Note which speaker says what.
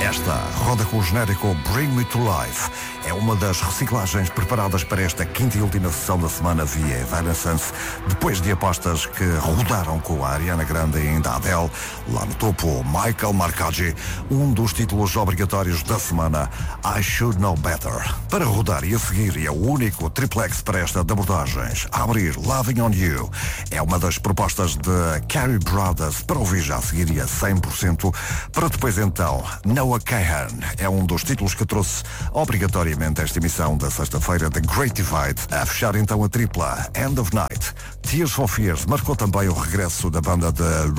Speaker 1: Esta roda com o genérico Bring Me to Life é uma das reciclagens preparadas para esta quinta e última sessão da semana via Evanescence, depois de apostas que rodaram com a Ariana Grande e ainda a Adele. Lá no topo, Michael Marcaggi, um dos títulos obrigatórios da semana, I Should Know Better. Para rodar e a seguir, é o único triplex para esta de abordagens, a abrir Loving on You. É uma das propostas de Carey Brothers para ouvir já a seguir e a 100%, para depois então Noah Kahan. É um dos títulos que trouxe obrigatoriamente esta emissão da sexta-feira, The Great Divide. A fechar então a tripla End of Night, Tears for Fears marcou também o regresso da banda de